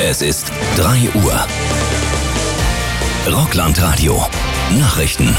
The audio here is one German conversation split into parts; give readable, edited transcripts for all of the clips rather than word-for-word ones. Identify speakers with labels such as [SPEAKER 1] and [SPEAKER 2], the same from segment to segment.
[SPEAKER 1] Es ist 3 Uhr. Rockland-Radio. Nachrichten.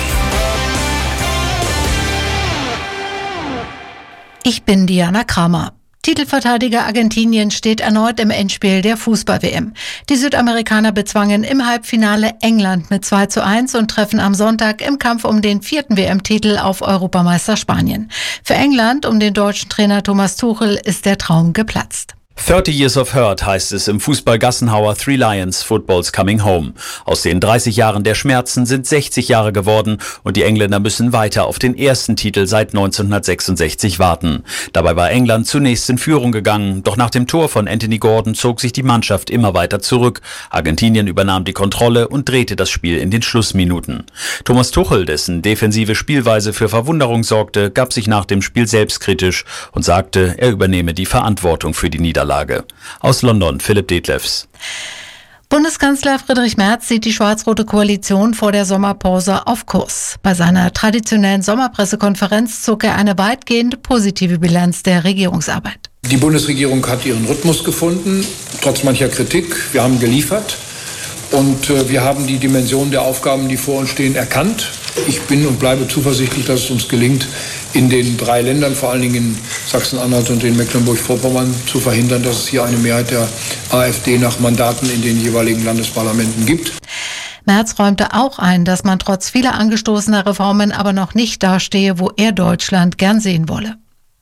[SPEAKER 2] Ich bin Diana Kramer. Titelverteidiger Argentinien steht erneut im Endspiel der Fußball-WM. Die Südamerikaner bezwangen im Halbfinale England mit 2:1 und treffen am Sonntag im Kampf um den 4. WM-Titel auf Europameister Spanien. Für England um den deutschen Trainer Thomas Tuchel ist der Traum geplatzt.
[SPEAKER 3] 30 Years of Hurt heißt es im Fußball-Gassenhauer Three Lions, Football's Coming Home. Aus den 30 Jahren der Schmerzen sind 60 Jahre geworden und die Engländer müssen weiter auf den ersten Titel seit 1966 warten. Dabei war England zunächst in Führung gegangen, doch nach dem Tor von Anthony Gordon zog sich die Mannschaft immer weiter zurück. Argentinien übernahm die Kontrolle und drehte das Spiel in den Schlussminuten. Thomas Tuchel, dessen defensive Spielweise für Verwunderung sorgte, gab sich nach dem Spiel selbstkritisch und sagte, er übernehme die Verantwortung für die Niederlage. Aus London, Philipp Detlefs.
[SPEAKER 2] Bundeskanzler Friedrich Merz sieht die schwarz-rote Koalition vor der Sommerpause auf Kurs. Bei seiner traditionellen Sommerpressekonferenz zog er eine weitgehend positive Bilanz der Regierungsarbeit.
[SPEAKER 4] Die Bundesregierung hat ihren Rhythmus gefunden, trotz mancher Kritik. Wir haben geliefert und wir haben die Dimension der Aufgaben, die vor uns stehen, erkannt. Ich bin und bleibe zuversichtlich, dass es uns gelingt, in den 3 Ländern, vor allen Dingen in Sachsen-Anhalt und in Mecklenburg-Vorpommern, zu verhindern, dass es hier eine Mehrheit der AfD nach Mandaten in den jeweiligen Landesparlamenten gibt.
[SPEAKER 2] Merz räumte auch ein, dass man trotz vieler angestoßener Reformen aber noch nicht dastehe, wo er Deutschland gern sehen wolle.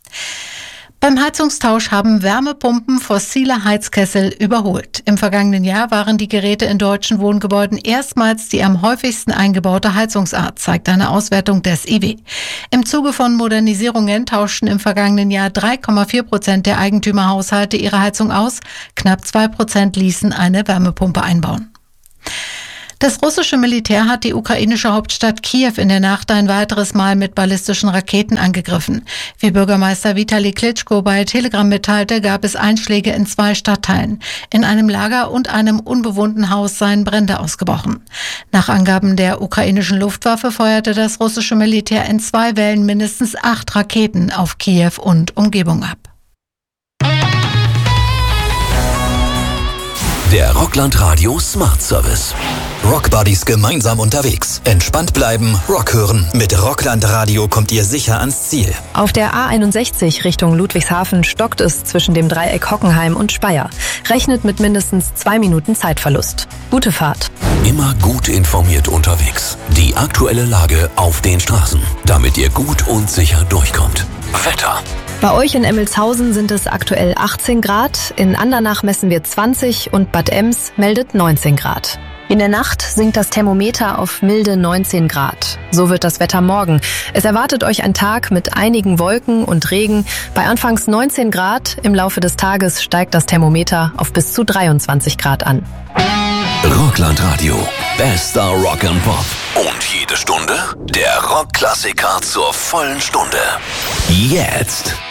[SPEAKER 2] Beim Heizungstausch haben Wärmepumpen fossile Heizkessel überholt. Im vergangenen Jahr waren die Geräte in deutschen Wohngebäuden erstmals die am häufigsten eingebaute Heizungsart, zeigt eine Auswertung des IW. Im Zuge von Modernisierungen tauschten im vergangenen Jahr 3,4% der Eigentümerhaushalte ihre Heizung aus. Knapp 2% ließen eine Wärmepumpe einbauen. Das russische Militär hat die ukrainische Hauptstadt Kiew in der Nacht ein weiteres Mal mit ballistischen Raketen angegriffen. Wie Bürgermeister Vitali Klitschko bei Telegram mitteilte, gab es Einschläge in 2 Stadtteilen. In einem Lager und einem unbewohnten Haus seien Brände ausgebrochen. Nach Angaben der ukrainischen Luftwaffe feuerte das russische Militär in 2 Wellen mindestens 8 Raketen auf Kiew und Umgebung ab.
[SPEAKER 1] Der Rockland-Radio Smart Service. Rockbuddies gemeinsam unterwegs. Entspannt bleiben, Rock hören. Mit Rockland-Radio kommt ihr sicher ans Ziel.
[SPEAKER 5] Auf der A61 Richtung Ludwigshafen stockt es zwischen dem Dreieck Hockenheim und Speyer. Rechnet mit mindestens 2 Minuten Zeitverlust. Gute Fahrt.
[SPEAKER 1] Immer gut informiert unterwegs. Die aktuelle Lage auf den Straßen, damit ihr gut und sicher durchkommt. Wetter.
[SPEAKER 5] Bei euch in Emmelshausen sind es aktuell 18 Grad, in Andernach messen wir 20 und Bad Ems meldet 19 Grad. In der Nacht sinkt das Thermometer auf milde 19 Grad. So wird das Wetter morgen. Es erwartet euch ein Tag mit einigen Wolken und Regen. Bei anfangs 19 Grad, im Laufe des Tages steigt das Thermometer auf bis zu 23 Grad an.
[SPEAKER 1] Rockland-Radio. Bester Rock and Pop. Und jede Stunde der Rockklassiker zur vollen Stunde. Jetzt.